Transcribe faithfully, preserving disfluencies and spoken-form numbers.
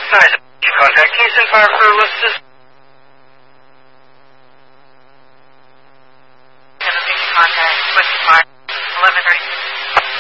Nice. You contact Keystone Fire Crew, let's just... Contact.